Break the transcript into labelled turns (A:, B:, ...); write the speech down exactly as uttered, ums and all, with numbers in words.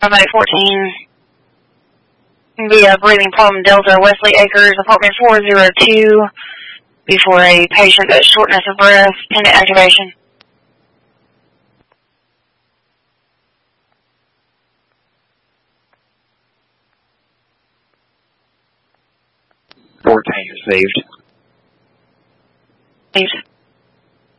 A: Paramedic fourteen. Via breathing problem Delta, Wesley Acres, apartment four oh two. Before a patient at shortness of breath, pending activation.
B: fourteen received.
A: Received.